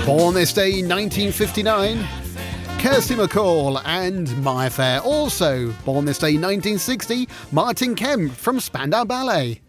Born this day 1959, Kirsty MacColl and My Affair. Also born this day 1960, Martin Kemp from Spandau Ballet.